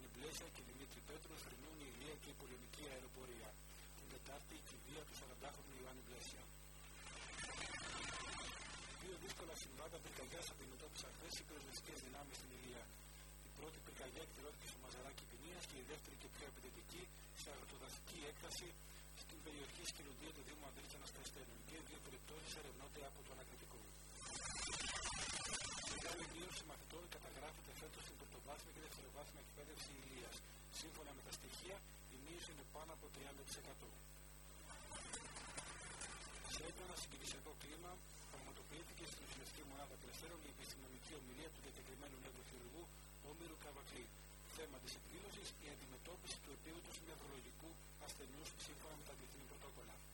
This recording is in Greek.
Ιωάννη Μπλέσια και Δημήτρη Πέτρου θρηνούν η Ηλία και η πολεμική αεροπορία. Την Τετάρτη η κηδεία του 40χρονου Ιωάννη Μπλέσια. Δύο δύσκολα συμβάντα πυρκαγιάς αντιμετώπισαν χθες οι πυροσβεστικές δυνάμεις στην Ηλία. Η πρώτη πυρκαγιά εκδηλώθηκε στο Μαζαράκι Ποινίας και η δεύτερη και πιο επιθετική σε αγροτοδασική έκταση στην περιοχή Σκυλουδία του Δήμου Αντρίτσα Πρεστένων. Και οι δύο περιπτώσεις ερευνώνται από το ανακριτικό. Μεγάλη μείωση μαθητών καταγράφεται φέτος στην πρωτοβάθμια και δευτεροβάθμια εκπαίδευση Ηλίας. Σύμφωνα με τα στοιχεία, η μείωση είναι πάνω από 30%. Σε ένα συγκινησιακό κλίμα, πραγματοποιήθηκε στην Ουσιαστική Μονάδα Πρεστέρων η επιστημονική ομιλία του διακεκριμένου νευροχειρουργού Όμηρου Καβακλή. Θέμα της εκδήλωσης η αντιμετώπιση του επίγοντος νευρολογικού ασθενούς σύμφωνα με τα διεθνή πρωτόκολλα.